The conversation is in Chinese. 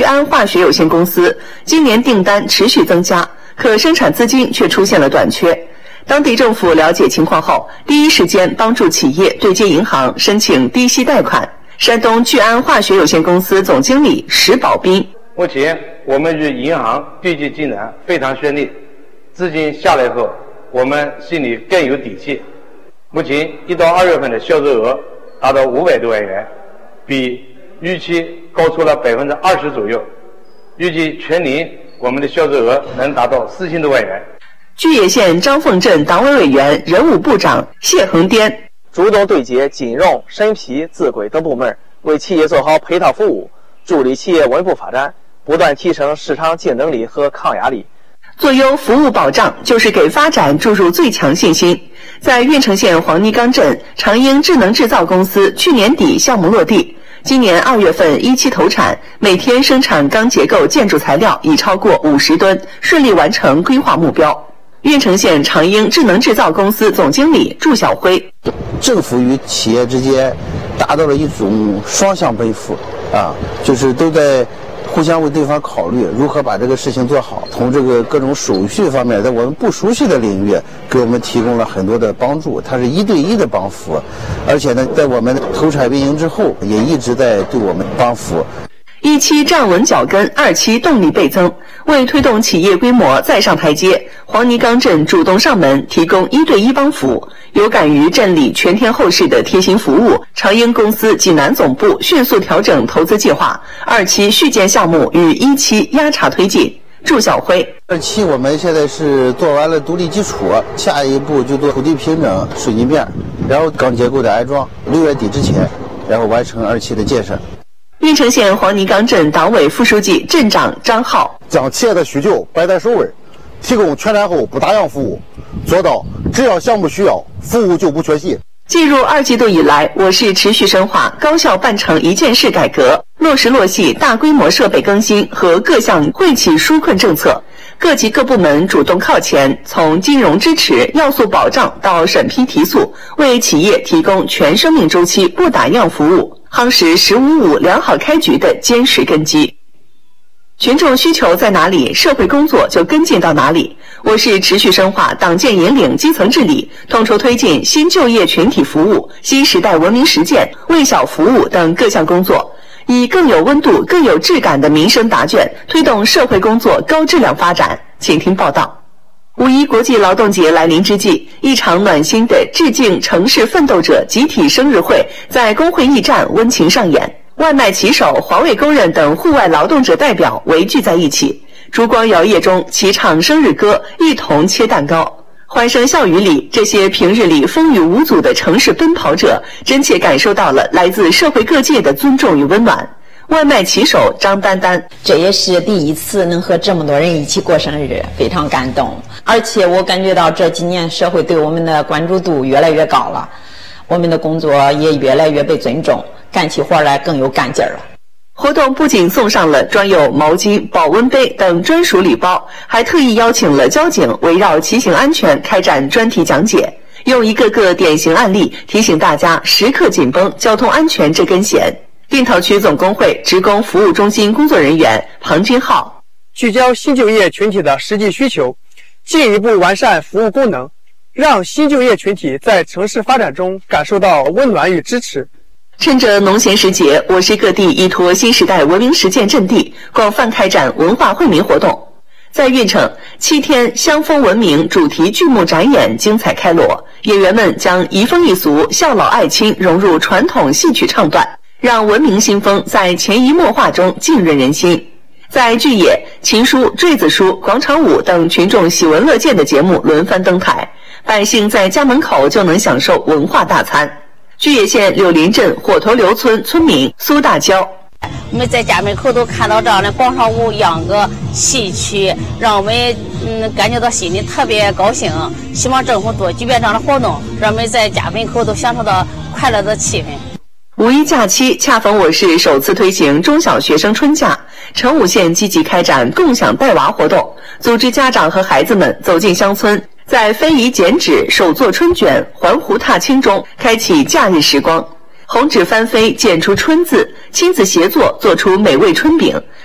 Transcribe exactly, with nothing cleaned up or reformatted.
聚安化学有限公司，今年订单持续增加，可生产资金却出现了短缺。当地政府了解情况后，第一时间帮助企业对接银行申请低息贷款。山东聚安化学有限公司总经理石宝斌： 目前我们与银行对接进展非常顺利，资金下来后，我们心里更有底气。目前一到二月份的销售额达到五百多万元，比预期高出了百分之二十左右。预计全年我们的销售额能达到四千多万元。 巨野县张凤镇党委委员、人武部长谢恒颠： 主动对接金融、审批、自规等部门，为企业做好配套服务，助力企业稳步发展，不断提升市场竞争力和抗压力。 做优服务保障，就是给发展注入最强信心。在运城县黄泥岗镇，长英智能制造公司去年底项目落地，今年二月份一期投产，每天生产钢结构建筑材料已超过五十吨，顺利完成规划目标。运城县长英智能制造公司总经理祝晓辉： 政府与企业之间达到了一种双向奔赴啊，就是都在互相为对方考虑如何把这个事情做好。从这个各种手续方面，在我们不熟悉的领域给我们提供了很多的帮助，它是一对一的帮扶，而且呢，在我们投产运营之后也一直在对我们帮扶。 一期站稳脚跟，二期动力倍增。为推动企业规模再上台阶，黄泥岗镇主动上门提供一对一帮扶，有感于镇里全天候式的贴心服务，长英公司济南总部迅速调整投资计划，二期续建项目与一期压茬推进。祝晓辉： 二期我们现在是做完了独立基础，下一步就做土地平整、水泥面，然后钢结构的安装，六月底之前，然后完成二期的建设。 运城县黄泥岗镇党委副书记、镇长张浩： 将企业的需求摆在首位，提供全天候不打烊服务，做到只要项目需要，服务就不缺席。 进入二季度以来，我市持续深化高效办成一件事改革，落实落细大规模设备更新和各项惠企纾困政策。各级各部门主动靠前，从金融支持、要素保障到审批提速，为企业提供全生命周期不打烊服务，夯实“十五五”良好开局的坚实根基。群众需求在哪里，社会工作就跟进到哪里。我市持续深化党建引领基层治理，统筹推进新就业群体服务、新时代文明实践、为小服务等各项工作，以更有温度、更有质感的民生答卷，推动社会工作高质量发展。请听报道。五一国际劳动节来临之际，一场暖心的致敬城市奋斗者集体生日会在工会驿站温情上演。外卖骑手、环卫工人等户外劳动者代表围聚在一起，烛光摇曳中齐唱生日歌，一同切蛋糕。欢声笑语里，这些平日里风雨无阻的城市奔跑者，真切感受到了来自社会各界的尊重与温暖。外卖骑手张丹丹： 这也是第一次能和这么多人一起过生日，非常感动。而且我感觉到这几年社会对我们的关注度越来越高了，我们的工作也越来越被尊重，干起活来更有干劲儿了。 活动不仅送上了装有毛巾、保温杯等专属礼包，还特意邀请了交警围绕骑行安全开展专题讲解，用一个个典型案例提醒大家时刻紧绷交通安全这根弦。定陶区总工会职工服务中心工作人员庞军浩： 聚焦新就业群体的实际需求，进一步完善服务功能，让新就业群体在城市发展中感受到温暖与支持。 趁着农闲时节，我市各地依托新时代文明实践阵地，广泛开展文化惠民活动。在运城，七天乡风文明主题剧目展演精彩开锣，演员们将移风易俗、孝老爱亲融入传统戏曲唱段，让文明新风在潜移默化中浸润人心。在巨野、琴书、坠子书、广场舞等群众喜闻乐见的节目轮番登台，百姓在家门口就能享受文化大餐。巨野县柳林镇火头流村村民苏大娇： 我们在家门口都看到这样的广场舞、秧歌、戏曲，让我们嗯感觉到心里特别高兴。希望政府多举办这样的活动，让我们在家门口都享受到快乐的气氛。 五一假期恰逢我市首次推行中小学生春假，成武县积极开展共享带娃活动，组织家长和孩子们走进乡村，在非遗剪纸、手做春卷、环湖踏青中开启假日时光。红纸翻飞，剪出春字，亲子协作做出美味春饼，